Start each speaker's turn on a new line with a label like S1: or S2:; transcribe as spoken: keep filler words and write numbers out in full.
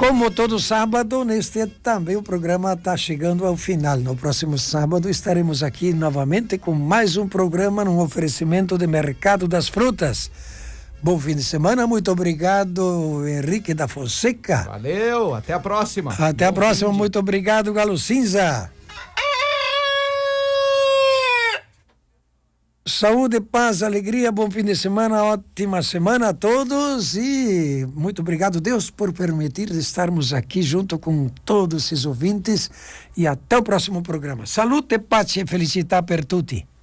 S1: como todo sábado, neste também o programa está chegando ao final. No próximo sábado estaremos aqui novamente com mais um programa num oferecimento de Mercado das Frutas. Bom fim de semana, muito obrigado, Henrique da Fonseca.
S2: Valeu, até a próxima.
S1: Até a próxima, muito obrigado, Galo Cinza. Saúde, paz, alegria, bom fim de semana, ótima semana a todos e muito obrigado, Deus, por permitir estarmos aqui junto com todos esses ouvintes e até o próximo programa. Salute, pace e felicità per tutti.